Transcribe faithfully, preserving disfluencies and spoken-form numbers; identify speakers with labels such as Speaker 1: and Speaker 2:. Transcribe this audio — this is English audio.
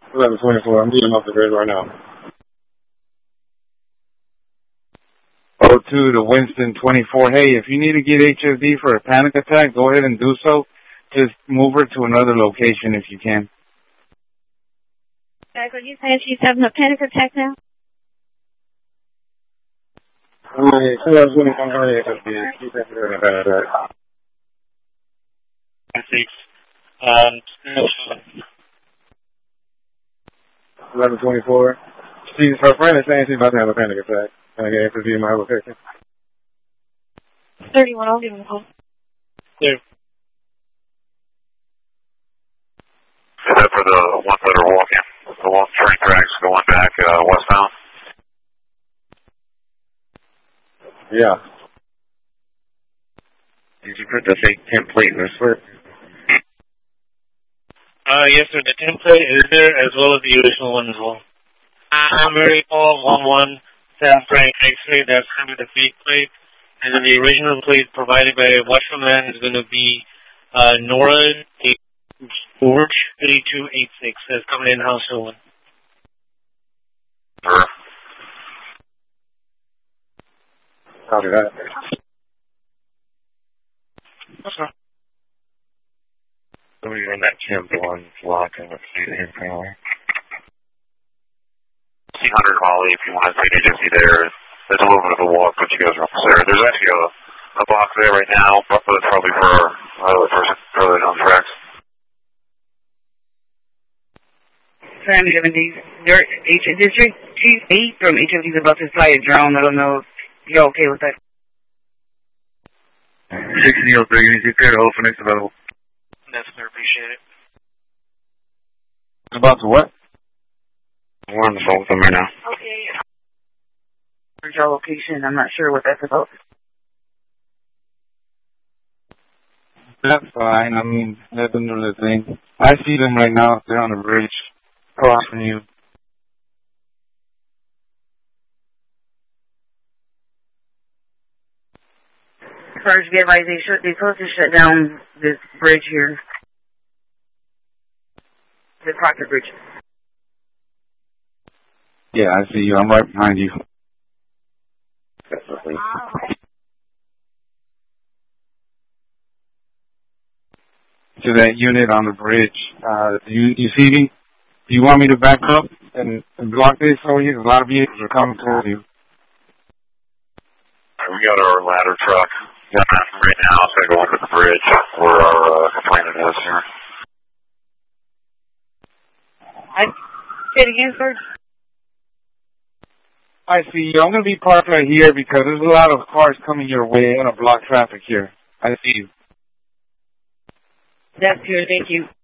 Speaker 1: eleven twenty-four. I'm leaving off the grid right now.
Speaker 2: oh two to Winston twenty-four. Hey, if you need to get H S D for a panic attack, go ahead and do so. Just move her to another location if you can.
Speaker 3: Jack, are you saying she's having a panic attack now?
Speaker 1: I'm like, eleven twenty-four, H S D. She's having a panic attack.
Speaker 4: Six. Um,
Speaker 1: eleven twenty-four. She's, her friend is saying she's about to have a panic attack. Can I get H S D in my location?
Speaker 3: thirty-one, I'll give him a call.
Speaker 4: There.
Speaker 5: Is that for the ones that are walking? The long train tracks going back uh, westbound?
Speaker 1: Yeah.
Speaker 6: Did you put the fake template in the slip?
Speaker 4: Uh, yes, sir. The template is there as well as the original one as well. Primary call one one San Frank X-ray. That's going to be the fake plate, and then the original plate provided by Washerman is going to be uh, Nora George eighty-two eighty-six. That's coming in house one.
Speaker 5: Sure.
Speaker 1: Copy that.
Speaker 4: That's right.
Speaker 6: So we run that temple on block and let's see the info.
Speaker 5: sixteen hundred Molly, if you want to take H S D there. There's a little bit of a walk, but you guys are almost there. There's actually a, a box there right now, but it's probably for another person further down the tracks.
Speaker 7: Sam seventy, your H District Chief eight from H S D is about to fly a drone. I don't know if you're okay with that.
Speaker 6: sixteen oh three, you need to clear the whole for next available.
Speaker 4: That's clear. Appreciate it.
Speaker 2: About to what?
Speaker 6: We're on the phone with them right now.
Speaker 7: Okay. Where's your location? I'm not sure what that's about.
Speaker 2: That's fine. I mean, let them do their thing. I see them right now. They're on the bridge across from you.
Speaker 7: First, be advised, they, should, they supposed to shut down this bridge here. The Crockett Bridge.
Speaker 2: Yeah, I see you. I'm right behind you.
Speaker 6: Definitely.
Speaker 2: To that unit on the bridge. Uh, do you, you see me? Do you want me to back up and, and block this for you? A lot of vehicles are coming towards you.
Speaker 5: We got our ladder truck. Got that right now. It's going to go under the bridge where our uh, complainant is here.
Speaker 7: I say it again, sir.
Speaker 2: I see you. I'm going to be parked right here because there's a lot of cars coming your way. I'm going to block traffic here. I see you.
Speaker 7: That's good. Thank you.